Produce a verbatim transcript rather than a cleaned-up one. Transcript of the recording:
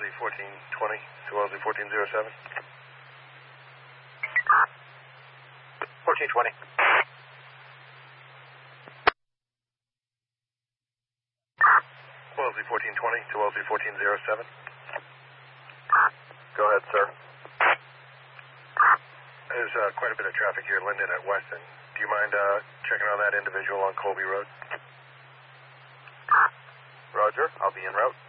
Wellesley fourteen twenty to Wellesley fourteen oh seven. fourteen twenty. Wellesley fourteen twenty to Wellesley fourteen oh seven. Go ahead, sir. There's uh, quite a bit of traffic here, Linden at Weston. Do you mind uh, checking on that individual on Colby Road? Roger, I'll be en route.